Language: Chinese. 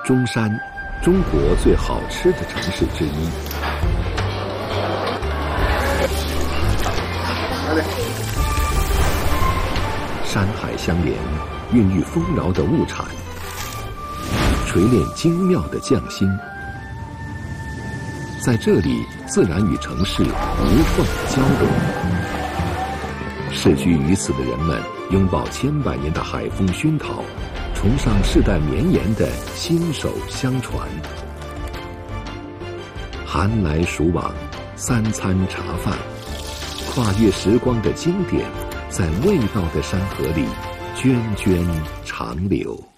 中山，中国最好吃的城市之一。山海相连，孕育丰饶的物产，锤炼精妙的匠心。在这里，自然与城市无缝交融。世居于此的人们，拥抱千百年的海风熏陶，崇尚世代绵延的心手相传。寒来暑往，三餐茶饭，跨越时光的经典，在味道的山河里涓涓长流。